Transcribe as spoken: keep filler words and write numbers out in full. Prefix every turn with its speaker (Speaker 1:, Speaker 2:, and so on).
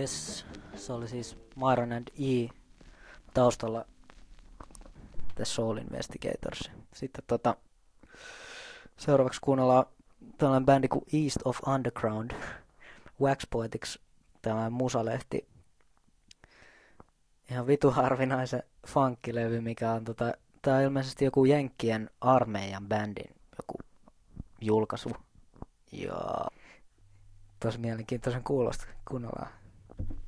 Speaker 1: Yes, se oli siis Myron and E taustalla The Soul Investigators. Sitten tota, seuraavaksi kuunnellaan tällainen bändi kuin East of Underground. Wax Poetics, tällainen musalehti. Ihan vitu harvinaisen funkkilevy, mikä on tota, tää on ilmeisesti joku Jenkkien armeijan bändin joku julkaisu. Ja tosi mielenkiintoisen kuulosta, kuunnellaan.